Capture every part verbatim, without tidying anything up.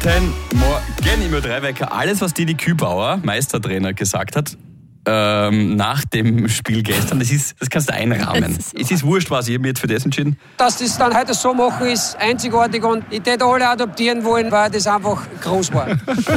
Guten Morgen im Ö drei Wecker. Alles, was Didi Kübauer, Meistertrainer, gesagt hat, ähm, nach dem Spiel gestern, das, ist, das kannst du einrahmen. Das ist es ist wurscht, was ich habe mich jetzt für das entschieden. Dass das dann heute so machen, ist einzigartig und ich würde alle adoptieren wollen, weil das einfach groß war.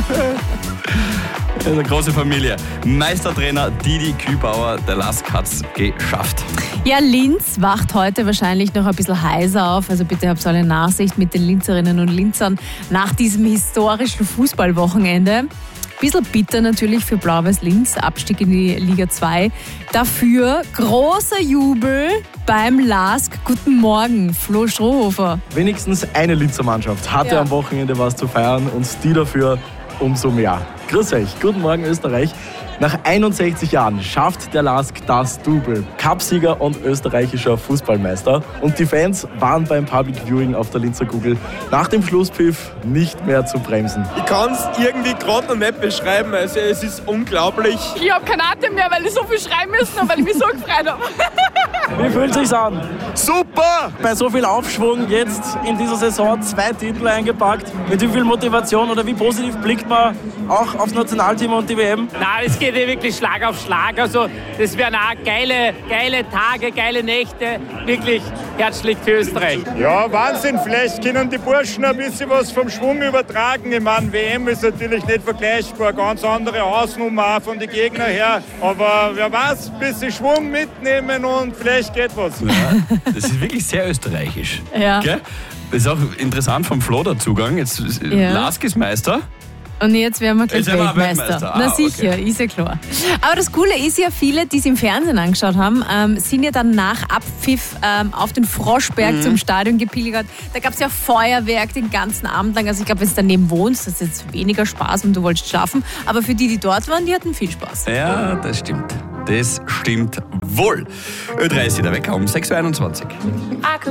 Eine große Familie. Meistertrainer Didi Kübauer, der Lask hat's geschafft. Ja, Linz wacht heute wahrscheinlich noch ein bisschen heiser auf. Also bitte habt alle Nachsicht mit den Linzerinnen und Linzern nach diesem historischen Fußballwochenende. Bisschen bitter natürlich für Blau-Weiß Linz, Abstieg in die Liga zwei. Dafür großer Jubel beim Lask. Guten Morgen, Flo Strohhofer. Wenigstens eine Linzer Mannschaft hatte Ja. am Wochenende was zu feiern und die dafür umso mehr. Grüß euch, guten Morgen Österreich. Nach einundsechzig Jahren schafft der Lask das Double. Cupsieger und österreichischer Fußballmeister. Und die Fans waren beim Public Viewing auf der Linzer Kugel nach dem Schlusspfiff nicht mehr zu bremsen. Ich kann es irgendwie gerade noch nicht beschreiben. Also es ist unglaublich. Ich habe keinen Atem mehr, weil ich so viel schreien müssen habe, weil ich mich so gefreut habe. Wie fühlt es sich an? Super! Bei so viel Aufschwung jetzt in dieser Saison zwei Titel eingepackt. Mit wie viel Motivation oder wie positiv blickt man auch aufs Nationalteam und die W M? Nein, es geht ja wirklich Schlag auf Schlag. Also das werden auch geile, geile Tage, geile Nächte. Wirklich herzlich für Österreich. Ja, Wahnsinn. Vielleicht können die Burschen ein bisschen was vom Schwung übertragen. Ich meine, W M ist natürlich nicht vergleichbar. Ganz andere Hausnummer auch von den Gegnern her. Aber wer weiß, ein bisschen Schwung mitnehmen und vielleicht geht was. Ja, das ist wirklich sehr österreichisch. Ja. Gell? Das ist auch interessant vom Flo der Zugang. Jetzt Ja. Lask ist Meister. Und jetzt werden wir gleich Jetzt werden wir Weltmeister. Weltmeister. Ah, Na sicher, okay. ist ja klar. Aber das Coole ist ja, viele, die es im Fernsehen angeschaut haben, ähm, sind ja dann nach Abpfiff ähm, auf den Froschberg Mhm. zum Stadion gepilgert. Da gab es ja Feuerwerk den ganzen Abend lang. Also ich glaube, wenn du daneben wohnst, das ist jetzt weniger Spaß und du wolltest schlafen. Aber für die, die dort waren, die hatten viel Spaß. Ja, das stimmt. Das stimmt wohl. Ö drei ist wieder weg um sechs Uhr einundzwanzig.